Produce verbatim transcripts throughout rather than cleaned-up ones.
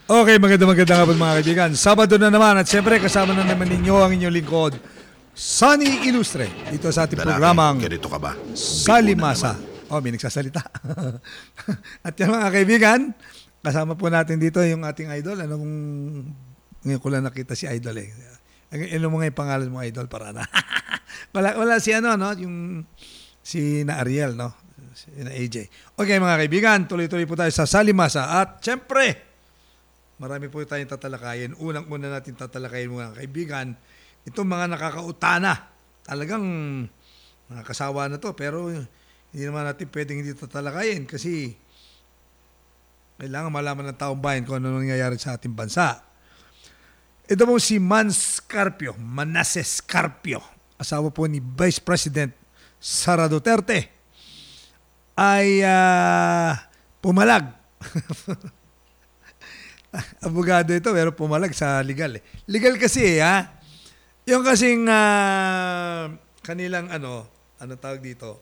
Okay, maganda magandang hapon mga kaibigan. Sabado na naman at siyempre kasama na naman ninyo ang inyong lingkod, Sunny Ilustre, dito sa ating Lalaki, programang ganito ka ba? Salimasa. Oh, may nagsasalita. At yan mga kaibigan, kasama po natin dito yung ating idol. Anong, ngayon ko lang nakita si idol eh. Ano mo nga yung pangalan mo idol para na. wala, wala si ano, no? Yung si na Ariel, no? Si na A J. Okay mga kaibigan, tuloy-tuloy po tayo sa Salimasa. At syempre, marami po tayong tatalakayin. Unang-una natin tatalakayin mga kaibigan, itong mga nakakautana. Talagang nakakasawa na to, pero hindi naman natin pwedeng hindi tatalakayin kasi kailangan malaman ng taong bayan kung ano nangyayari sa ating bansa. Ito po si Mans Carpio, Manasseh Carpio, asawa po ni Vice President Sara Duterte, ay uh, pumalag. Abogado ito, pero pumalag sa legal eh. Legal kasi eh, ha? Yung kasing uh, kanilang ano, ano tawag dito?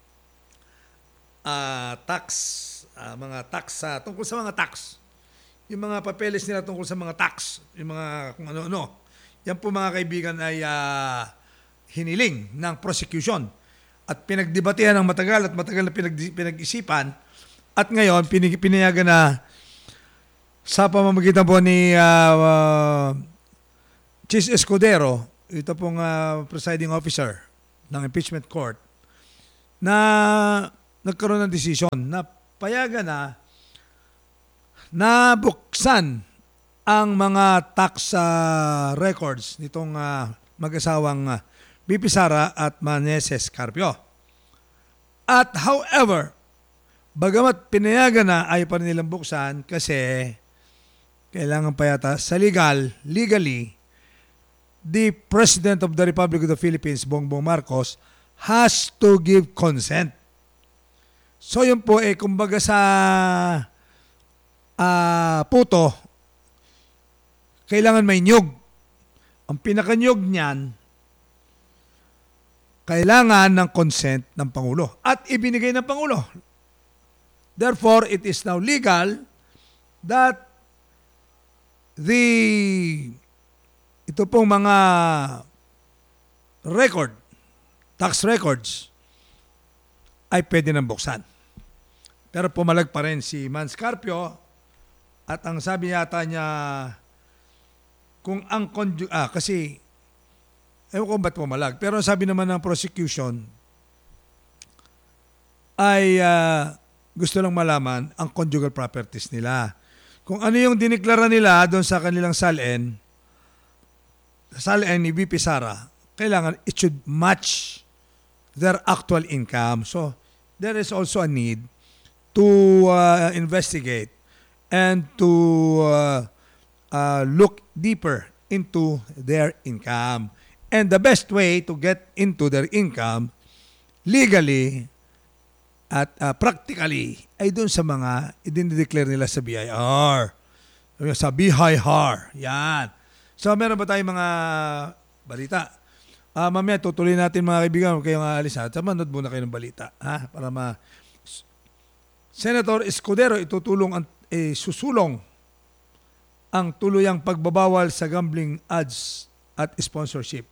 Uh, tax, uh, mga tax, uh, tungkol sa mga tax. Yung mga papeles nila tungkol sa mga tax, yung mga kung ano-ano. Yan po mga kaibigan ay uh, hiniling ng prosecution. At pinagdebatehan ng matagal at matagal na pinag- pinag-isipan. At ngayon, pinig- pinayagan na sa pamamagitan po ni uh, uh, Chis Escudero, ito pong uh, presiding officer ng impeachment court, na nagkaroon ng desisyon na payagan na na buksan ang mga tax uh, records nitong uh, mag-asawang uh, B P Sara at Manasseh Carpio. At however, bagamat pinayagan na, ayaw pa rin nilang buksan kasi kailangan pa yata sa legal, legally, the President of the Republic of the Philippines, Bongbong Marcos, has to give consent. So yun po eh, kumbaga sa uh, puto, kailangan may nyug. Ang pinakanyug niyan, kailangan ng consent ng Pangulo. At ibinigay ng Pangulo. Therefore, it is now legal that the ito pong mga record, tax records, ay pwede nang buksan. Pero pumalag pa rin si Mans Carpio at ang sabi yata niya, kung ang conju- ah, kasi, ewan ko ba't pumalag, pero ang sabi naman ng prosecution ay uh, gusto lang malaman ang conjugal properties nila. Kung ano yung diniklara nila doon sa kanilang salin, salin ni B P Sara, kailangan it should match their actual income. So, there is also a need to uh, investigate and to uh, uh, look deeper into their income. And the best way to get into their income legally at uh, practically ay dun sa mga idinideclare nila sa B I R. Sa B I R. Yan. So, meron ba tayong mga balita? Uh, mamaya, tutuloy natin mga kaibigan. Huwag kayong aalis ha. Manood muna kayo ng balita. Ha? Para ma... Senator Escudero, itutulong ang, eh, susulong ang tuluyang pagbabawal sa gambling ads at sponsorship.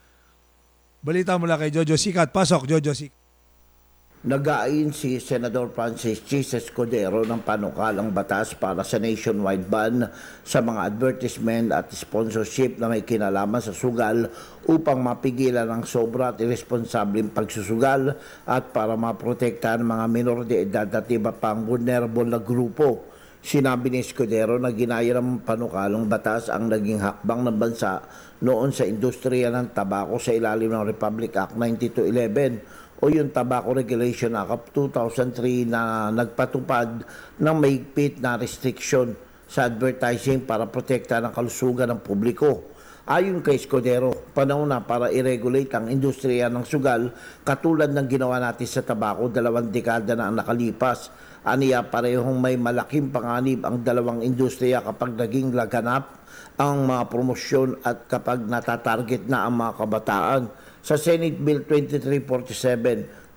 Balita mula kay Jojo Sikat. Pasok, Jojo Sikat. Nag-aayin si Senador Francis Chis Escudero ng panukalang batas para sa nationwide ban sa mga advertisement at sponsorship na may kinalaman sa sugal upang mapigilan ang sobra at irresponsableng pagsusugal at para maprotektahan mga minor de edad at iba pang vulnerable na grupo. Sinabi ni Escudero na ginaya ng panukalang batas ang naging hakbang ng bansa noon sa industriya ng tabako sa ilalim ng Republic Act ninety-two eleven o yung Tobacco Regulation Act of two thousand three na nagpatupad ng mahigpit na restriction sa advertising para protektahan ang kalusugan ng publiko. Ayon kay Escudero, panahon na para i-regulate ang industriya ng sugal katulad ng ginawa natin sa tabako dalawang dekada na ang nakalipas. Aniya parehong may malaking panganib ang dalawang industriya kapag naging laganap ang mga promosyon at kapag natatarget na ang mga kabataan. Sa Senate Bill twenty-three forty-seven,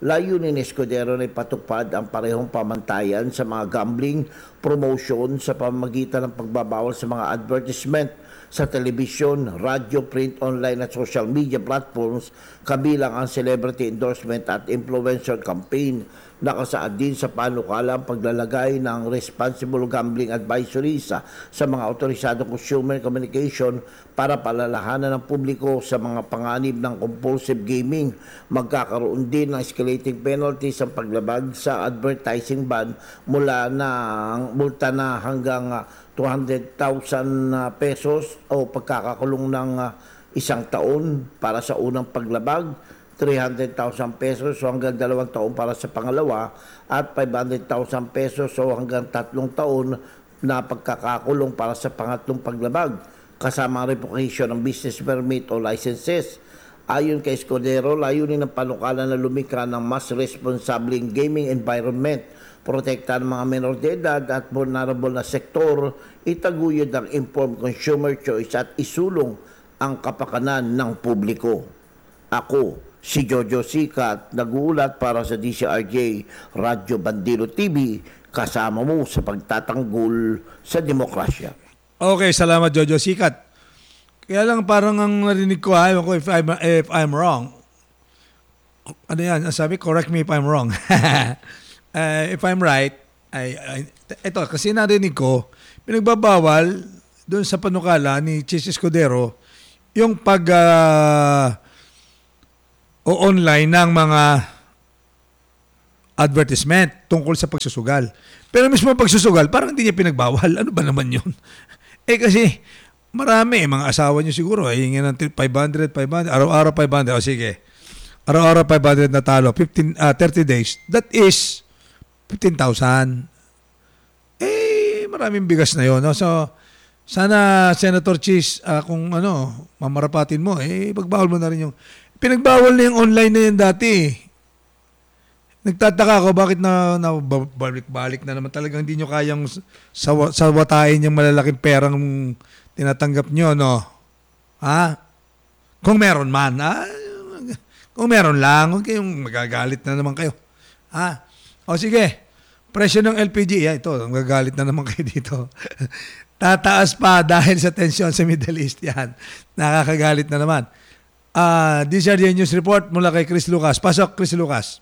Layunin ni Escudero na ipatupad ang parehong pamantayan sa mga gambling promotion sa pamamagitan ng pagbabawal sa mga advertisement sa telebisyon, radyo, print, online at social media platforms kabilang ang celebrity endorsement at influencer campaign. Nakasaad din sa panukala ang paglalagay ng responsible gambling advisories sa, sa mga otorisadong consumer communication para palalahanan ng publiko sa mga panganib ng compulsive gaming. Magkakaroon din ng escalating penalties ang paglabag sa advertising ban mula na multa na hanggang uh, two hundred thousand pesos o pagkakakulong ng uh, isang taon para sa unang paglabag, three hundred thousand pesos o hanggang dalawang taon para sa pangalawa, at five hundred thousand pesos o hanggang tatlong taon na pagkakakulong para sa pangatlong paglabag, kasama ang revocation ng business permit o licenses. Ayon kay Escudero, layunin ng panukala na lumikha ng mas responsabling gaming environment, protektahan mga menor de edad at vulnerable na sektor, itaguyod ang informed consumer choice at isulong ang kapakanan ng publiko. Ako, si Jojo Sikat, nag-uulat para sa D C R J Radyo Bandido T V, kasama mo sa pagtatanggol sa demokrasya. Okay, salamat Jojo Sikat. Kaya lang parang ang narinig ko, ha, ko if I'm, if I'm wrong, ano yan, sabi, correct me if I'm wrong. uh, if I'm right, ay, ay, ito, kasi narinig ko, pinagbabawal doon sa panukala ni Chis Escudero yung pag uh, o online ng mga advertisement tungkol sa pagsusugal. Pero mismo pagsusugal, parang hindi niya pinagbawal. Ano ba naman yun? Eh kasi, marami, mga asawa niyo siguro, ay hingin ng five hundred, five hundred, araw-araw five hundred, o sige, araw-araw five hundred na talo, fifteen, uh, thirty days, that is fifteen thousand. Eh, maraming bigas na yun. No? So, sana, Senator Chis, uh, kung ano, mamarapatin mo, eh, pagbawal mo na rin yung, pinagbawal na yung online na yan dati. Nagtataka ako, bakit na, na balik-balik na naman talagang hindi nyo kayang saw, sawatain yung malalaking perang tinatanggap nyo, no? Ha? Kung meron man, ha? Kung meron lang, huwag kayong magagalit na naman kayo. Ha? O sige, presyo ng L P G, yeah, ito, magagalit na naman kayo dito. Tataas pa dahil sa tensyon sa Middle East, yan. Nakakagalit na naman. Uh, D C R J News Report mula kay Chris Lucas. Pasok, Chris Lucas.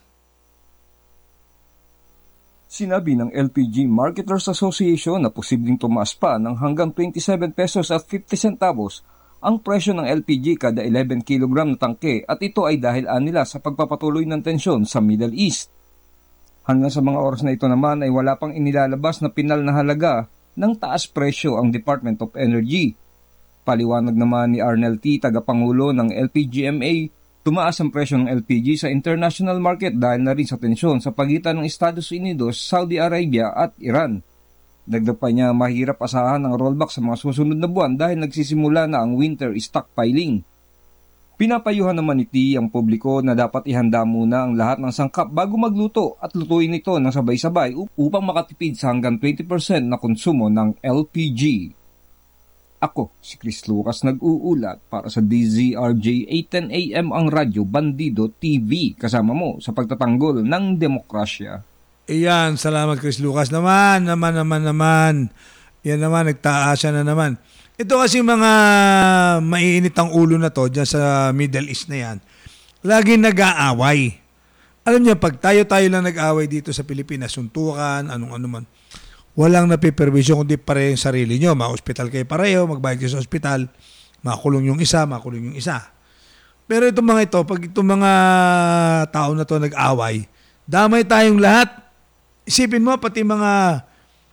Sinabi ng L P G Marketers Association na posibleng tumaas pa ng hanggang twenty-seven pesos at fifty centavos ang presyo ng L P G kada eleven kilogram na tangke, at ito ay dahil anila sa pagpapatuloy ng tensyon sa Middle East. Hanggang sa mga oras na ito naman ay wala pang inilalabas na pinal na halaga ng taas presyo ang Department of Energy. Paliwanag naman ni Arnel T., tagapangulo ng L P G M A, tumaas ang presyo ng L P G sa international market dahil na rin sa tensyon sa pagitan ng Estados Unidos, Saudi Arabia at Iran. Dagdag pa niya, mahirap asahan ang rollback sa mga susunod na buwan dahil nagsisimula na ang winter stockpiling. Pinapayuhan naman ni T ang publiko na dapat ihanda muna ang lahat ng sangkap bago magluto at lutuin ito ng sabay-sabay upang makatipid sa hanggang twenty percent na konsumo ng L P G. Ako, si Chris Lucas, nag-uulat para sa D Z R J eight ten A M ang Radyo Bandido T V, kasama mo sa pagtatanggol ng demokrasya. Iyan, salamat Chris Lucas. Naman, naman, naman, naman. Yan naman, nagtaasa na naman. Ito kasi mga maiinit ang ulo na to dyan sa Middle East na yan. Laging nag-aaway. Alam niyo, pag tayo-tayo lang nag-aaway dito sa Pilipinas, suntukan, anong-ano man, walang napiperwisyon kundi pareho yung sarili nyo. Ma-hospital kayo pareho, magbayad kayo sa hospital, makulong yung isa, makulong yung isa. Pero itong mga ito, pag itong mga tao na to nag-away, damay tayong lahat. Isipin mo, pati mga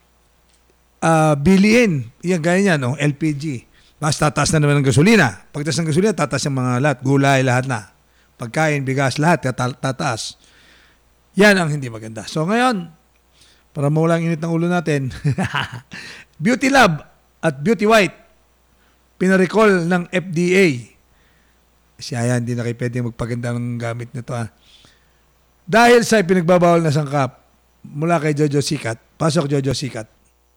uh, bilihin, yan, gaya yan, no? L P G. Mas tataas na naman ng gasolina. Pagtaas ng gasolina, tataas yung mga lahat, gulay, lahat na. Pagkain, bigas, lahat, tataas. Yan ang hindi maganda. So ngayon, para mawala ang init ng ulo natin, Beauty Lab at Beauty White, pinarecall ng F D A. Siya yan, hindi na kayo pwede magpaganda ng gamit nito. Ha? Dahil sa pinagbabawal na sangkap, mula kay Jojo Sikat. Pasok, Jojo Sikat.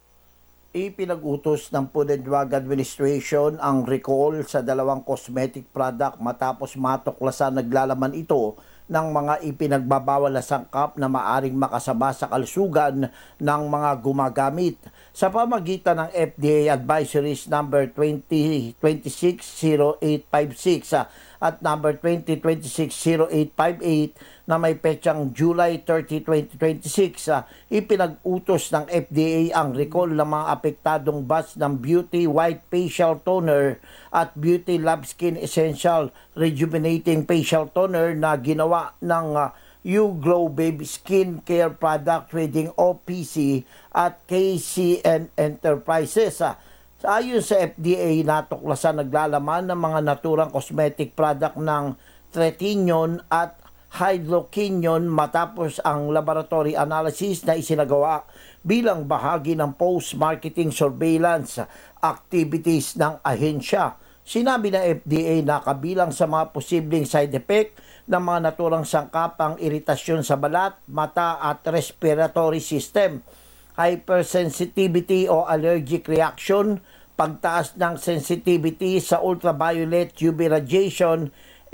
Ipinag-utos ng Food and Drug Administration ang recall sa dalawang cosmetic product matapos matuklasan naglalaman ito ng mga ipinagbabawal na sangkap na maaring makasama sa kalusugan ng mga gumagamit. Sa pamagitan ng F D A Advisories number twenty twenty-six oh eight five six at number twenty twenty-six oh eight five eight na may petsang July thirtieth, twenty twenty-six, uh, ipinag-utos ng F D A ang recall ng mga apektadong batch ng Beauty White Facial Toner at Beauty Lab Skin Essential Rejuvenating Facial Toner na ginawa ng uh, You Glow Baby Skin Care Product Trading O P C at K C N Enterprises. Uh, Ayon sa F D A, natuklasan naglalaman ng mga naturang cosmetic product ng tretinoin at hydroquinone matapos ang laboratory analysis na isinagawa bilang bahagi ng post-marketing surveillance activities ng ahensya. Sinabi ng F D A na kabilang sa mga posibleng side effect ng mga naturang sangkapang iritasyon sa balat, mata at respiratory system, hypersensitivity o allergic reaction, pagtaas ng sensitivity sa ultraviolet U V radiation,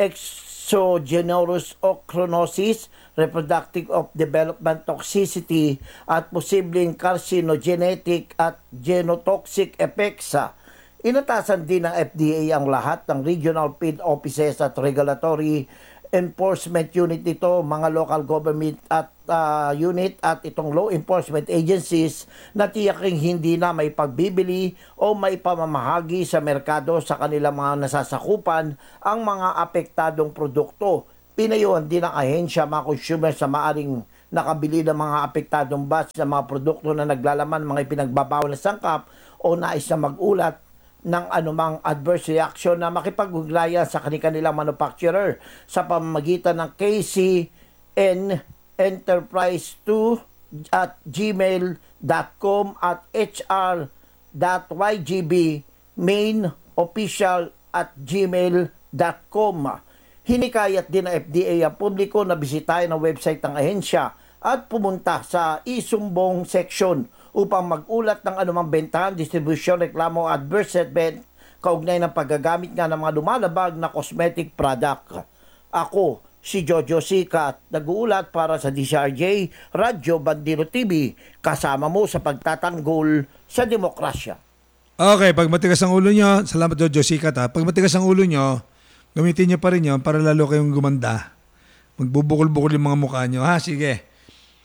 exogenous ochronosis, reproductive of development toxicity, at posibleng carcinogenic at genotoxic effects. Inatasan din ng F D A ang lahat ng regional field offices at regulatory enforcement unit nito, mga local government at uh, unit at itong law enforcement agencies na tiyaking hindi na may pagbibili o may pamamahagi sa merkado sa kanilang mga nasasakupan ang mga apektadong produkto. Pinayuhan din ng ahensya mga consumer sa maaring nakabili ng mga apektadong batch ng mga produkto na naglalaman mga ipinagbabawal na sangkap o nais na mag-ulat ng anumang adverse reaction na makipag-ugnayan sa kanilang manufacturer sa pamamagitan ng K C N Enterprise two at gmail dot com at h r dot y g b main official at gmail dot com. Hinikayat din ng F D A ang publiko na bisitahin ang website ng ahensya at pumunta sa isumbong section upang mag-ulat ng anumang bentahan, distribution, reklamo o adverse event kaugnay ng paggagamit nga ng mga lumalabag na cosmetic product. Ako, si Jojo Sikat, nag-uulat para sa D C R J, Radyo Bandero T V, kasama mo sa pagtatanggol sa demokrasya. Okay, pag matigas ang ulo nyo, salamat Jojo Sikat ha. Pag matigas ang ulo nyo, gamitin nyo pa rin yun para lalo kayong gumanda. Magbubukol-bukol yung mga mukha nyo. Ha, sige.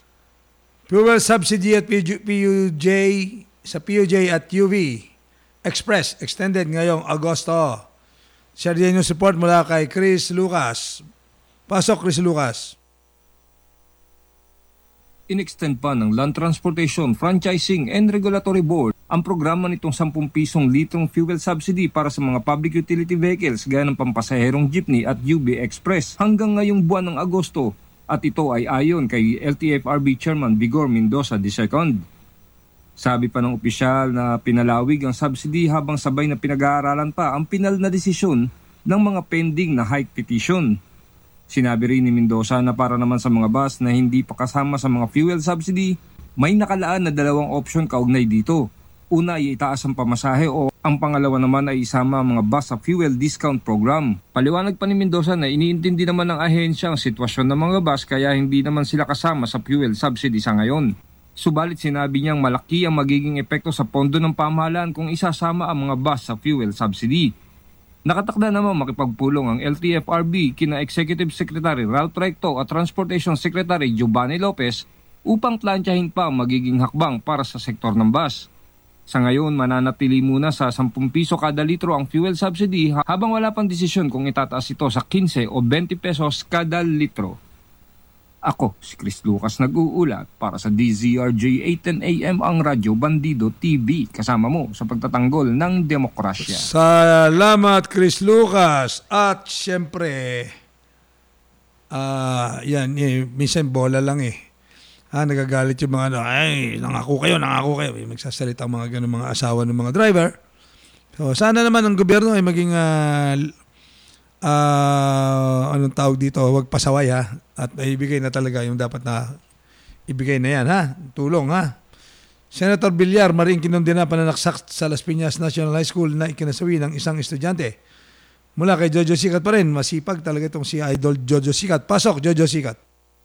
Fuel subsidy at P U J sa P U J at U V Express extended ngayong Agosto. Share din yung support mula kay Chris Lucas. Pasok, Chris Lucas. In-extend pa ng Land Transportation, Franchising and Regulatory Board ang programa nitong ten pisong litrong fuel subsidy para sa mga public utility vehicles gaya ng pampasaherong jeepney at U V Express hanggang ngayong buwan ng Agosto. At ito ay ayon kay L T F R B Chairman Vigor Mendoza the second. Sabi pa ng opisyal na pinalawig ang subsidy habang sabay na pinag-aaralan pa ang pinal na desisyon ng mga pending na hike petition. Sinabi rin ni Mendoza na para naman sa mga bus na hindi pa kasama sa mga fuel subsidy, may nakalaan na dalawang option kaugnay dito. Una ay itaas ang pamasahe o ang pangalawa naman ay isama ang mga bus sa fuel discount program. Paliwanag pa ni Mendoza na iniintindi naman ng ahensya ang sitwasyon ng mga bus kaya hindi naman sila kasama sa fuel subsidy sa ngayon. Subalit sinabi niyang malaki ang magiging epekto sa pondo ng pamahalaan kung isasama ang mga bus sa fuel subsidy. Nakatakda naman makipagpulong ang L T F R B kina Executive Secretary Ralph Recto at Transportation Secretary Giovanni Lopez upang plantyahin pa ang magiging hakbang para sa sektor ng bus. Sa ngayon, mananatili muna sa ten piso kada litro ang fuel subsidy habang wala pang desisyon kung itataas ito sa fifteen o twenty pesos kada litro. Ako, si Chris Lucas nag-uulat para sa D Z R J eight ten A M ang Radyo Bandido T V kasama mo sa pagtatanggol ng demokrasya. Salamat Chris Lucas. At syempre, uh, yan, eh, minsan bola lang eh. Ah, nagagalit yung mga ano, ay, nangako kayo, nangako kayo. May magsasalita mga ganun mga asawa ng mga driver. So, sana naman ang gobyerno ay maging, uh, uh, anong tawag dito, huwag pasaway ha. At ibigay na talaga yung dapat na ibigay na yan ha. Tulong ha. Senator Villar, maring kinundina pananaksak sa Las Piñas National High School na ikinasawi ng isang estudyante. mula kay Jojo Sikat pa rin. Masipag talaga itong si Idol Jojo Sikat. Pasok, Jojo Sikat.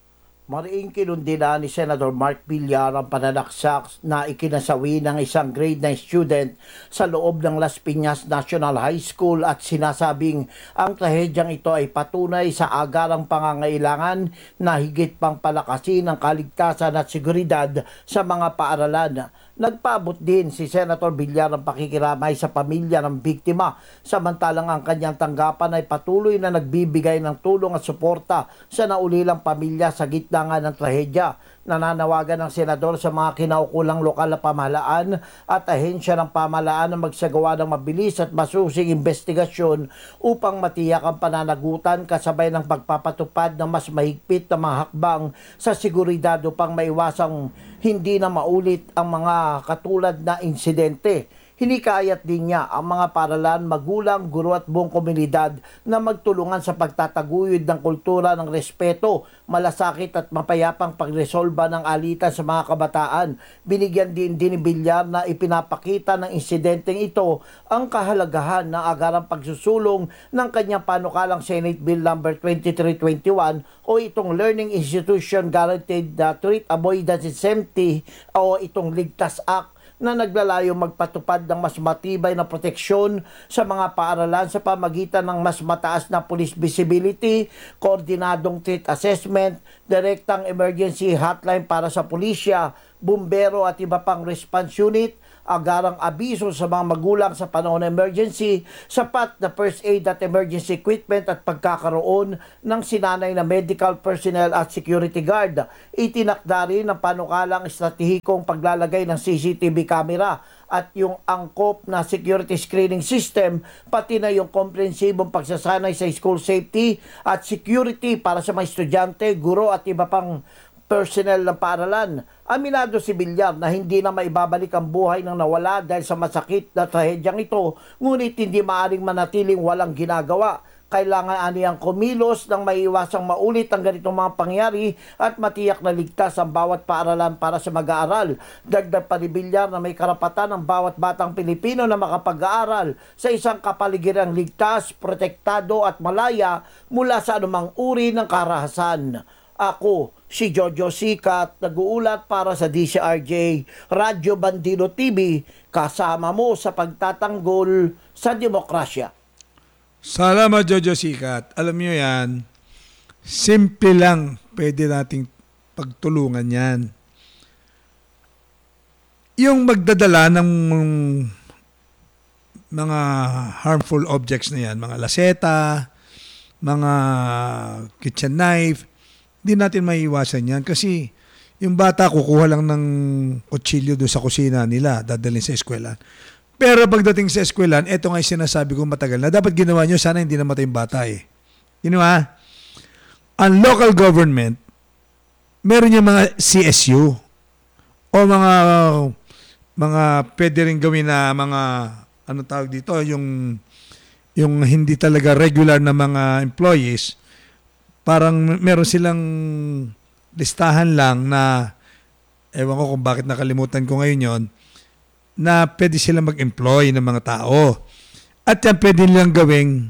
Mariing kinundina ni Senator Mark Villar ang pananaksak na ikinasawi ng isang grade nine student sa loob ng Las Piñas National High School at sinasabing ang trahedyang ito ay patunay sa agarang pangangailangan na higit pang palakasin ang kaligtasan at seguridad sa mga paaralan. Nagpaabot din si Senator Villar ang pakikiramay sa pamilya ng biktima, samantalang ang kanyang tanggapan ay patuloy na nagbibigay ng tulong at suporta sa naulilang pamilya sa gitna nga ng trahedya. Nananawagan ng senador sa mga kinaukulang lokal na pamahalaan at ahensya ng pamahalaan na magsagawa ng mabilis at masusing investigasyon upang matiyak ang pananagutan kasabay ng pagpapatupad ng mas mahigpit na mga hakbang sa seguridad upang maiwasang hindi na maulit ang mga katulad na insidente. Hinikayat din niya ang mga paralan, magulang, guro at buong komunidad na magtulungan sa pagtataguyod ng kultura ng respeto, malasakit at mapayapang pagresolba ng alitan sa mga kabataan. Binigyan din din ni Villar na ipinapakita ng insidenteng ito ang kahalagahan ng agarang pagsusulong ng kanyang panukalang Senate Bill number twenty-three twenty-one o itong Learning Institution Guaranteed uh, Threat Avoidance and Safety o itong Ligtas Act na naglalayong magpatupad ng mas matibay na proteksyon sa mga paaralan sa pamagitan ng mas mataas na police visibility, koordinadong threat assessment, direktang emergency hotline para sa pulisya, bumbero at iba pang response unit, agarang abiso sa mga magulang sa panahon ng emergency, sapat na first aid at emergency equipment at pagkakaroon ng sinanay na medical personnel at security guard. Itinakda rin ang panukalang estratehikong paglalagay ng C C T V camera at yung angkop na security screening system, pati na yung komprehensibong pagsasanay sa school safety at security para sa mga estudyante, guro at iba pang personnel ng paaralan. Aminado si Villar na hindi na maibabalik ang buhay ng nawala dahil sa masakit na trahedyang ito, ngunit hindi maaring manatiling walang ginagawa. Kailangan aniyang kumilos nang maiiwasang maulit ang ganitong mga pangyari at matiyak na ligtas ang bawat paaralan para sa mag-aaral. Dagdag pa ni Villar na may karapatan ang bawat batang Pilipino na makapag-aaral sa isang kapaligirang ligtas, protektado at malaya mula sa anumang uri ng karahasan. Ako, si Jojo Sikat, nag-uulat para sa D C R J, Radyo Bandido T V, kasama mo sa pagtatanggol sa demokrasya. Salamat, Jojo Sikat. Alam nyo yan, simple lang pwede nating pagtulungan yan. Yung magdadala ng mga harmful objects na yan, mga laseta, mga kitchen knife, hindi natin maiiwasan yan kasi yung bata kukuha lang ng kutsilyo doon sa kusina nila, dadalhin sa eskwela. Pero pagdating sa eskwelahan, eto nga yung sinasabi ko matagal na dapat ginawa nyo, sana hindi namatay yung bata eh. Ginawa, ang local government, meron yung mga C S U o mga mga pwede rin gawin na mga ano tawag dito, yung yung hindi talaga regular na mga employees. Parang meron silang listahan lang na, ewan ko kung bakit nakalimutan ko ngayon yon, na pwede silang mag-employ ng mga tao. At yan pwede nilang gawing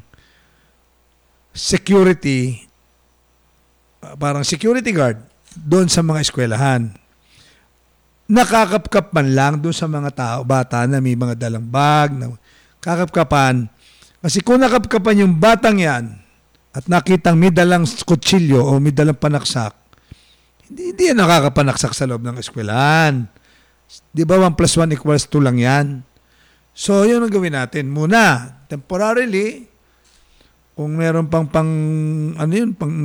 security, parang security guard doon sa mga eskwelahan. Nakakapkap man lang doon sa mga tao, bata na may mga dalang bag, na kakapkapan. Kasi kung nakapkapan yung batang yan, at nakitang may dalang kutsilyo o may dalang panaksak, hindi, hindi yan nakakapanaksak sa loob ng eskwelahan. Di ba one plus one equals two lang yan? So, yun ang gawin natin. Muna, temporarily, kung meron pang pang, ano yun, pang,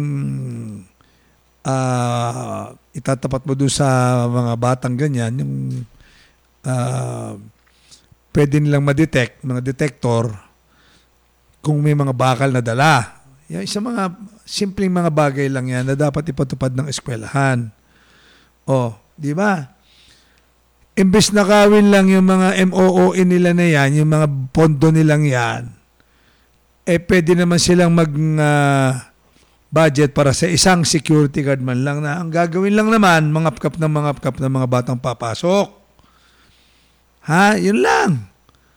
uh, itatapat mo doon sa mga batang ganyan, yung, uh, pwede nilang ma-detect, mga detector, kung may mga bakal na dala. Yan, isa mga simpleng mga bagay lang yan na dapat ipatupad ng eskwelahan. O, di ba? Imbes na kawin lang yung mga M O O E nila na yan, yung mga pondo nilang yan, eh pwede naman silang mag uh, budget para sa isang security guard man lang na ang gagawin lang naman, mga upkap ng mga upkap ng mga batang papasok. Ha? Yun lang.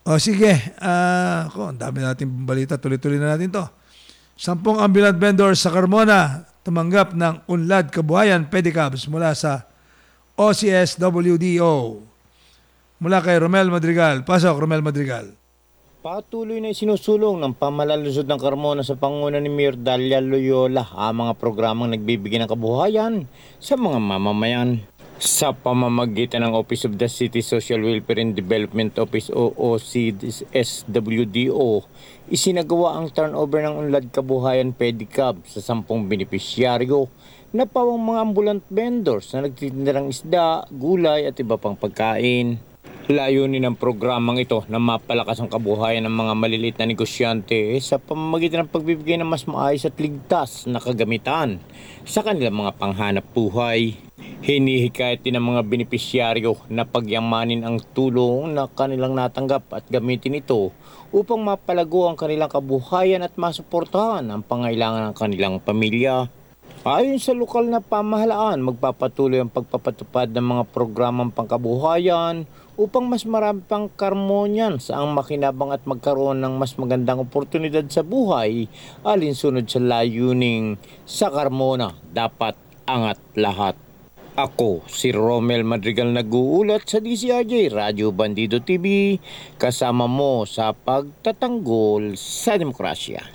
O sige, ah, ako, ang dami nating balita, tuloy-tuloy na natin to. Sampung ambulant vendors sa Carmona tumanggap ng Unlad Kabuhayan Pedicabs mula sa O C S W D O. Mula kay Romel Madrigal. Pasok, Romel Madrigal. Patuloy na isinusulong ng pamalalusod ng Carmona sa panguna ni Mayor Dalia Loyola ang mga programang nagbibigay ng kabuhayan sa mga mamamayan. Sa pamamagitan ng Office of the City Social Welfare and Development Office o O C S W D O, isinagawa ang turnover ng Unlad Kabuhayan Pedicab sa sampung benepisyaryo na pawang mga ambulant vendors na nagtitinda ng isda, gulay at iba pang pagkain. Layunin ng programang ito na mapalakas ang kabuhayan ng mga maliliit na negosyante sa pamamagitan ng pagbibigay ng mas maayos at ligtas na kagamitan sa kanilang mga panghanap buhay. Hinihikayat din ng mga benepisyaryo na pagyamanin ang tulong na kanilang natanggap at gamitin ito upang mapalago ang kanilang kabuhayan at masuportahan ang pangailangan ng kanilang pamilya. Ayon sa lokal na pamahalaan, magpapatuloy ang pagpapatupad ng mga programang pangkabuhayan upang mas marami pang Carmonian sa ang makinabang at magkaroon ng mas magandang oportunidad sa buhay alinsunod sa layuning sa Carmona dapat angat lahat. Ako si Romel Madrigal nag-uulat sa D C R J Radyo Bandido T V, kasama mo sa pagtatanggol sa demokrasya.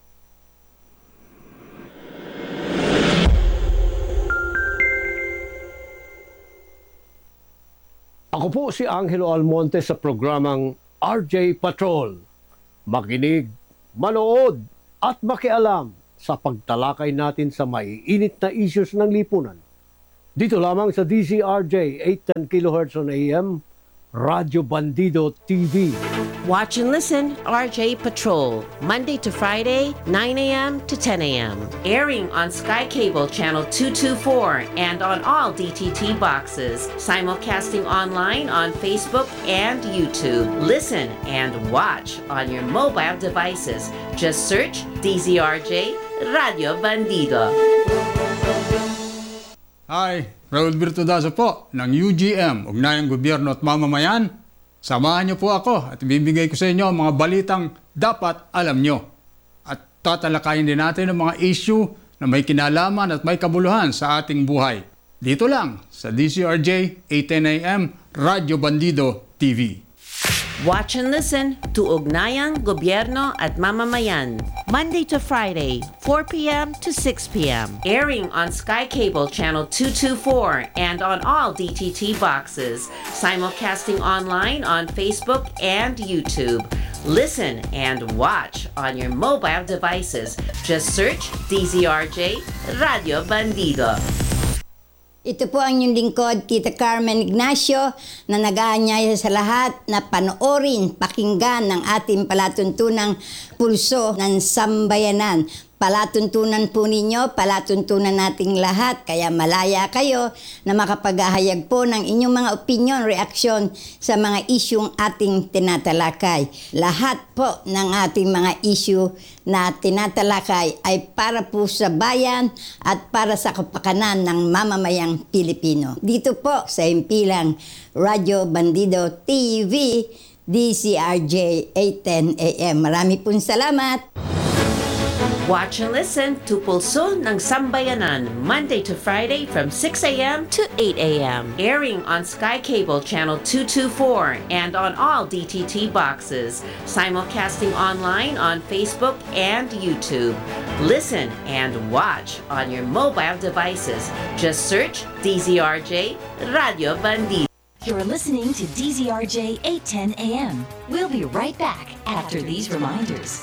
Ako po si Angelo Almonte sa programang R J Patrol. Makinig, manood at makialam sa pagtalakay natin sa maiinit na issues ng lipunan. Dito lamang sa D C R J eight ten kilohertz on A M, Radyo Bandido T V. Watch and listen R J Patrol, Monday to Friday, nine A M to ten A M Airing on Sky Cable Channel two twenty-four and on all D T T boxes. Simulcasting online on Facebook and YouTube. Listen and watch on your mobile devices. Just search D Z R J Radio Bandido. Hi, Raul Virtudazo po ng U G M, Ugnayang Gobyerno at Mamamayan. Samahan niyo po ako at ibibigay ko sa inyo ang mga balitang dapat alam niyo. At tatalakayin din natin ang mga issue na may kinalaman at may kabuluhan sa ating buhay. Dito lang sa D C R J eight ten A M Radyo Bandido T V. Watch and listen to Ugnayang Gobyerno at Mamamayan, Monday to Friday, four P M to six P M Airing on Sky Cable Channel two twenty-four and on all D T T boxes. Simulcasting online on Facebook and YouTube. Listen and watch on your mobile devices. Just search D Z R J Radio Bandido. Ito po ang inyong lingkod, Tita Carmen Ignacio, na nag-aanyaya sa lahat na panoorin, pakinggan ng ating palatuntunang pulso ng sambayanan. Palatuntunan po ninyo, palatuntunan nating lahat, kaya malaya kayo na makapaghahayag po ng inyong mga opinion, reaksyon sa mga isyong ating tinatalakay. Lahat po ng ating mga issue na tinatalakay ay para po sa bayan at para sa kapakanan ng mamamayang Pilipino. Dito po sa himpilang Radyo Bandido T V, D C R J eight ten A M. Marami pong salamat! Watch and listen to Pulso ng Sambayanan, Monday to Friday from six A M to eight A M Airing on Sky Cable Channel two twenty-four and on all D T T boxes. Simulcasting online on Facebook and YouTube. Listen and watch on your mobile devices. Just search D Z R J Radio Bandido. You're listening to D Z R J eight ten A M. We'll be right back after these reminders.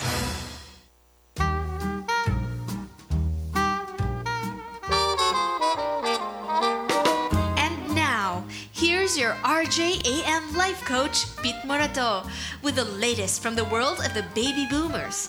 Here's your R J A M life coach, Pete Morato, with the latest from the world of the baby boomers.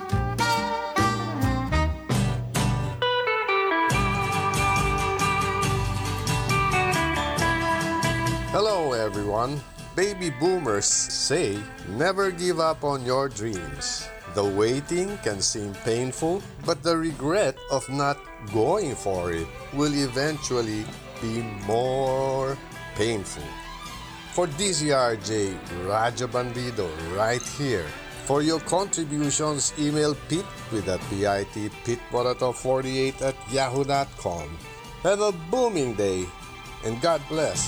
Hello everyone. Baby boomers say never give up on your dreams. The waiting can seem painful, but the regret of not going for it will eventually be more painful. For D Z R J, Radyo Bandido, right here. For your contributions, email Pete with a P I T, pitmorato forty-eight at yahoo dot com. Have a booming day, and God bless.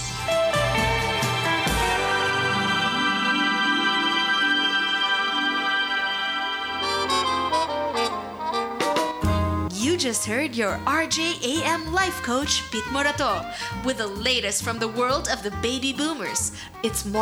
You just heard your R J A M life coach, Pete Morato, with the latest from the world of the baby boomers. It's more